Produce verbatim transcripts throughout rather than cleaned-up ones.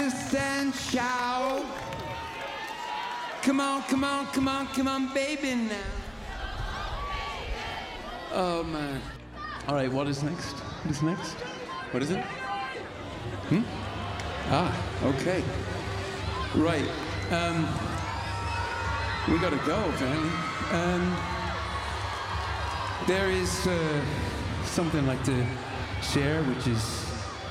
twist and shout. Come on, come on, come on, come on, baby now. Oh, man. All right, what is next? What is next? What is it? Hmm? Ah, okay. Right. Um, we gotta go, apparently. Um, there is uh, something I'd like to share, which is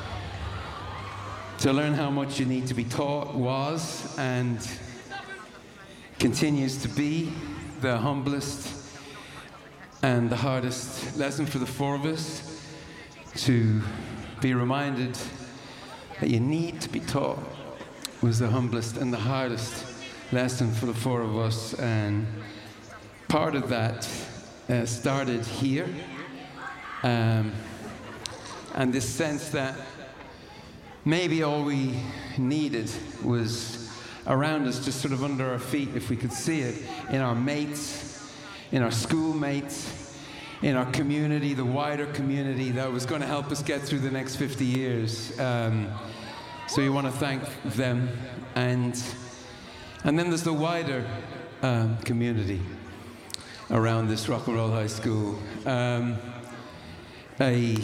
to learn how much you need to be taught was and continues to be the humblest and the hardest lesson for the four of us, to be reminded that you need to be taught was the humblest and the hardest lesson for the four of us. And part of that uh, started here. Um, and this sense that maybe all we needed was around us, just sort of under our feet, if we could see it, in our mates, in our schoolmates, in our community, the wider community that was going to help us get through the next fifty years. Um, so we want to thank them. And, and then there's the wider um, community around this Rock and Roll High School. Um, a,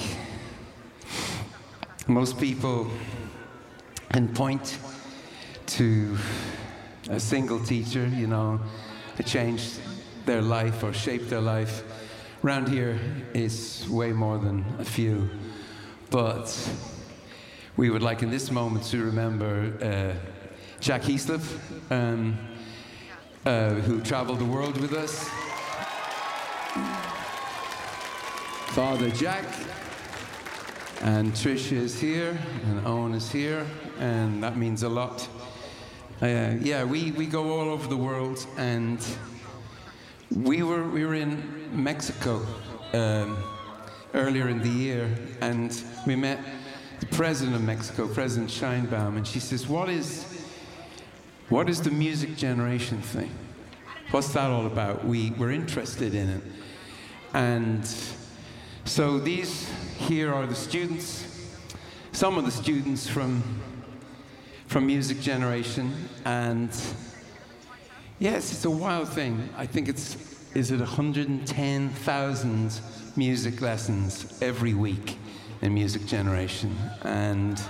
most people can point to a single teacher, you know, that changed their life or shaped their life. Around here is way more than a few. But we would like in this moment to remember uh, Jack Heaslip, um, uh, who traveled the world with us. Father Jack, and Trish is here, and Owen is here, and that means a lot. Uh, yeah, we, we go all over the world, and we were we were in Mexico um, earlier in the year, and we met the president of Mexico, President Sheinbaum, and she says, "What is what is the music generation thing? What's that all about? We we're interested in it." And so these here are the students, some of the students from from Music Generation, and yes, it's a wild thing. I think it's, is it one hundred ten thousand music lessons every week in Music Generation, and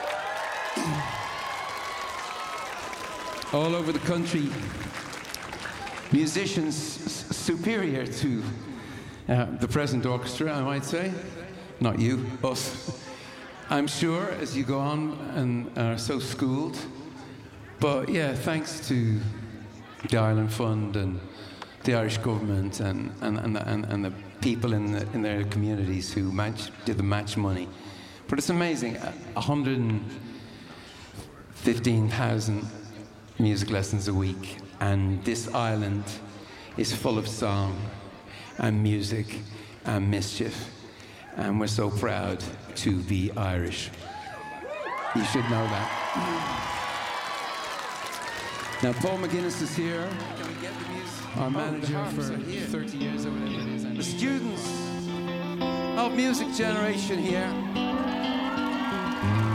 all over the country, musicians s- superior to uh, the present orchestra, I might say. Not you, us. I'm sure, as you go on and are so schooled. But yeah, thanks to the Ireland Fund and the Irish government and, and, and, and, and the people in, the, in their communities who match, did the match money. But it's amazing, one hundred fifteen thousand music lessons a week, and this island is full of song and music and mischief. And we're so proud to be Irish. You should know that. Now, Paul McGuinness is here, our manager for thirty years or whatever it is. And the students of Music Generation here.